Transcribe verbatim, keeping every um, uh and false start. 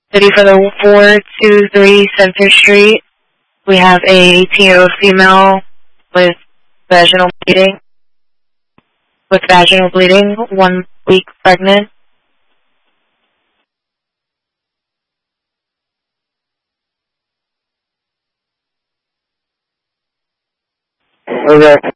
City for the four two three Center Street. We have a eighteen-year-old female with vaginal bleeding, with vaginal bleeding, one week pregnant. Okay.